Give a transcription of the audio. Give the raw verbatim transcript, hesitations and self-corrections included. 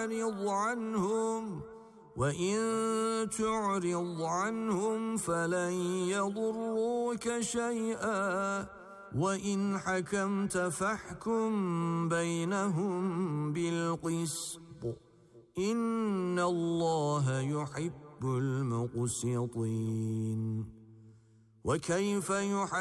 فأعرض عنهم وإن تعرض عنهم فلن يضروك شيئا وإن حكمت فاحكم بينهم بالقسط إن الله يحب المقسطين. وكيف يحكم